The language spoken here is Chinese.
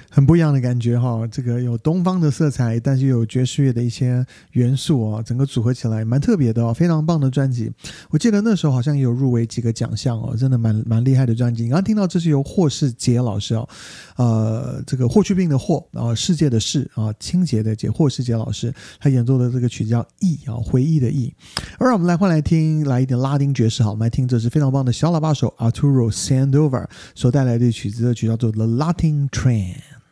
很不一样的感觉哈，这个有东方的色彩，但是又有爵士乐的一些元素哦，整个组合起来蛮特别的哦，非常棒的专辑。我记得那时候好像也有入围几个奖项哦，真的蛮厉害的专辑。你刚刚听到这是由霍世杰老师哦，这个霍去病的霍啊，世界的世啊，清洁的洁，霍世杰老师他演奏的这个曲子叫忆啊，回忆的忆。而让我们换来听来一点拉丁爵士好，我们来听这是非常棒的小喇叭手 Arturo Sandoval 所带来的曲子，的曲叫做 The Latin Train。